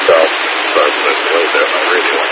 So, started moving a little bit on my radio.